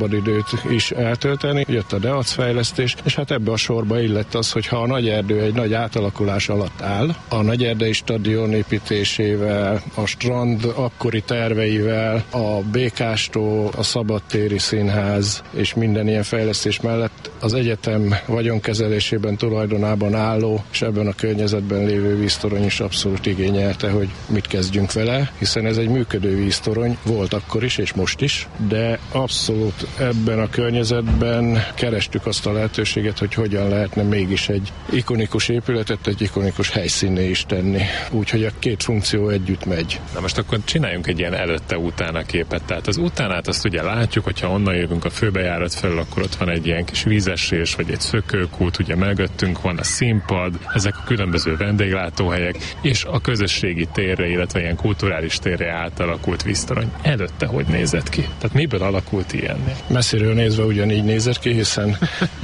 szabadidőt is eltölteni. Jött a Deac fejlesztés, és hát ebbe a sorba illett az, hogy ha a Nagyerdő egy nagy átalakulás alatt áll, a Nagyerdei stadion építésével, a strand akkori terveivel, a Békástó, a szabadtéri színház és minden ilyen fejlesztés mellett az egyetem vagyonkezelésében, tulajdonában álló és ebben a környezetben lévő víztorony is abszolút igényelte, hogy mit kezdjünk vele, hiszen ez egy működő víztorony volt akkor is és most is, de abszolút ebben a környezetben kerestük azt a lehetőséget, hogy hogyan lehetne mégis egy ikonikus épületet egy ikonikus helyszínné is tenni. Úgyhogy a két funkció együtt megy. Na most akkor csináljunk egy ilyen előtte-utána képet. Tehát az utánát azt ugye látjuk, hogyha onnan jövünk a főbejárat felől, akkor ott van egy ilyen kis vízesés, vagy egy szökőkút, ugye mögöttünk van a színpad, ezek a különböző vendéglátóhelyek, és a közösségi térre, illetve ilyen kulturális térre átalakult víztorony. Előtte hogy nézett ki? Tehát miből alakult ilyennél? Messziről nézve ugyanígy nézett ki, hiszen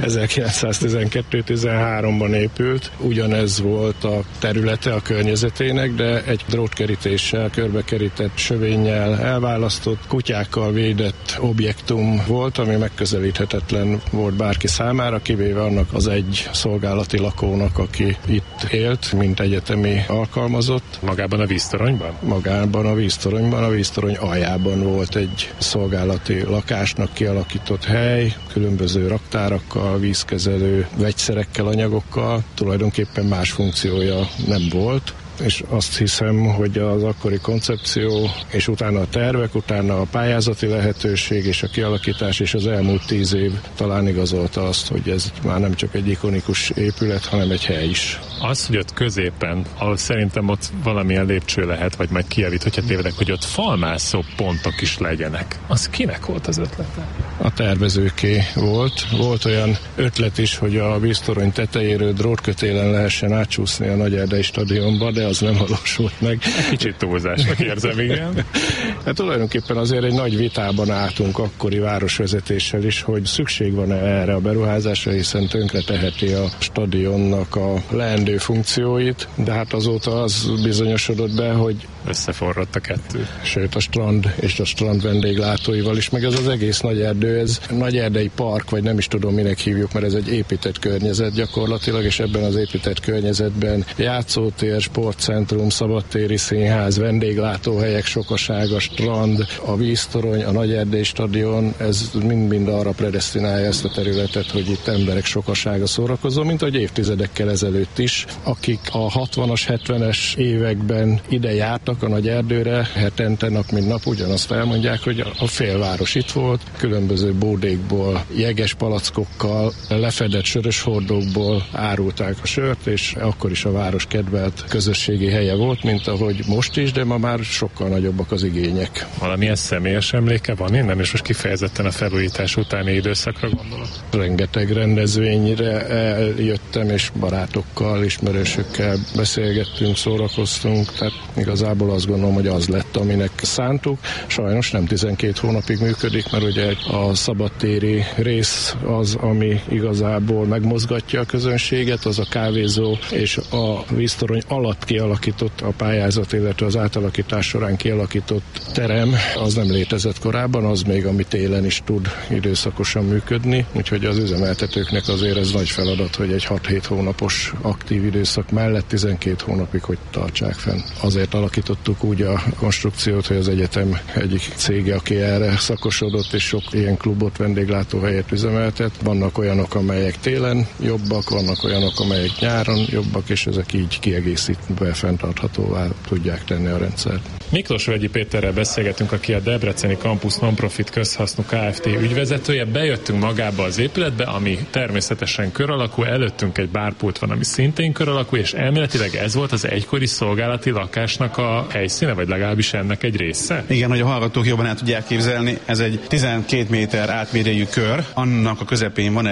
1912-13-ban épült. Ugyanez volt a területe a környezetének, de egy drótkerítéssel, körbekerített sövénnyel elválasztott, kutyákkal védett objektum volt, ami megközelíthetetlen volt bárki számára, kivéve annak az egy szolgálati lakónak, aki itt élt, mint egyetemi alkalmazott. Magában a víztoronyban? Magában a víztoronyban, a víztorony aljában volt egy szolgálati lakásnak kialakított hely, különböző raktárakkal, vízkezelő vegyszerekkel, anyagokkal, tulajdonképpen más funkciója nem volt. És azt hiszem, hogy az akkori koncepció, és utána a tervek, utána a pályázati lehetőség és a kialakítás, és az elmúlt 10 év talán igazolta azt, hogy ez már nem csak egy ikonikus épület, hanem egy hely is. Az, hogy ott középen, ahol szerintem ott valamilyen lépcső lehet, vagy majd kijavít, hogyha tévedek, hogy ott falmászó pontok is legyenek. Az kinek volt az ötlete? A tervezőké volt. Volt olyan ötlet is, hogy a víztorony tetejéről drótkötélen lehessen átcsúszni a Nagyerdei stadionba, de az nem valósult meg. Kicsit túlzásnak érzem, igen. Hát tulajdonképpen azért egy nagy vitában álltunk akkori városvezetéssel is, hogy szükség van erre a beruházásra, hiszen tönkre teheti a stadionnak a leendő funkcióit, de hát azóta az bizonyosodott be, hogy összeforrott a kettő. Sőt, a strand és a strand vendéglátóival is, meg ez az egész Nagyerdő, ez Nagyerdei park, vagy nem is tudom, minek hívjuk, mert ez egy épített környezet gyakorlatilag, és ebben az épített környezetben játszótér, sportcentrum, szabadtéri színház, vendéglátóhelyek sokasága, strand, a víztorony, a Nagyerdei stadion, ez mind-mind arra predesztinálja ezt a területet, hogy itt emberek sokasága szórakozó, mint ahogy évtizedekkel ezelőtt is, akik a 60-as, 70-es években ide jártak a Nagyerdőre, hetente nap mint nap ugyanazt elmondják, hogy a félváros itt volt, különböző bódékból, jeges palackokkal, lefedett sörös hordókból árulták a sört, és akkor is a város kedvelt közösségi helye volt, mint ahogy most is, de ma már sokkal nagyobbak az igények. Valamilyen személyes emléke van innen, és most kifejezetten a felújítás utáni időszakra gondolok? Rengeteg rendezvényre eljöttem, és barátokkal, ismerősökkel beszélgettünk, szórakoztunk, tehát igazából azt gondolom, hogy az lett, aminek szántuk. Sajnos nem 12 hónapig működik, mert ugye a szabadtéri rész az, ami igazából megmozgatja a közönséget, az a kávézó és a víztorony alatt kialakított a pályázat, illetve az átalakítás során kialakított terem, az nem létezett korábban, az még ami télen is tud időszakosan működni, úgyhogy az üzemeltetőknek azért ez nagy feladat, hogy egy 6-7 hónapos aktív időszak mellett 12 hónapig hogy tartsák fenn. Azért alakítottuk úgy a konstrukciót, hogy az egyetem egyik cége, aki erre szakosodott, és sok ilyen klubot, vendéglátóhelyet üzemeltet. Vannak olyanok, amelyek télen jobbak, vannak olyanok, amelyek nyáron jobbak, és ezek így kiegészítve fenntarthatóvá tudják tenni a rendszert. Miklós Vegyi Péterrel beszélgetünk, aki a Debreceni Campus Nonprofit közhasznú Kft. Ügyvezetője. Bejöttünk magába az épületbe, ami természetesen kör alakú, előttünk egy bárpult van, ami szintén kör alakú, és elméletileg ez volt az egykori szolgálati lakásnak a helyszíne, vagy legalábbis ennek egy része? Igen, hogy a hallgatók jobban el tudják képzelni, ez egy 12 méter átmérőjű kör, annak a közepén van egy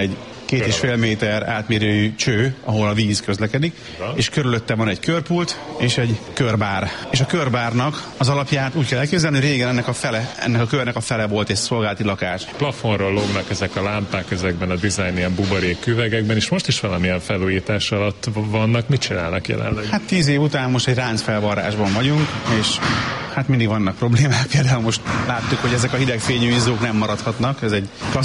2,5 méter átmérőjű cső, ahol a víz közlekedik, és körülötte van egy körpult és egy körbár. És a körbárnak az alapját úgy kell elképzelni, hogy régen ennek a körnek a fele volt egy szolgálati lakás. Plafonról lógnak ezek a lámpák ezekben a dizájn ilyen buborék üvegekben, és most is valamilyen felújítás alatt vannak. Mit csinálnak jelenleg? Hát 10 év után most egy ráncfelvarrásban vagyunk, és hát mindig vannak problémák. Például most láttuk, hogy ezek a hidegfényű izzók nem maradhatnak. Ez egy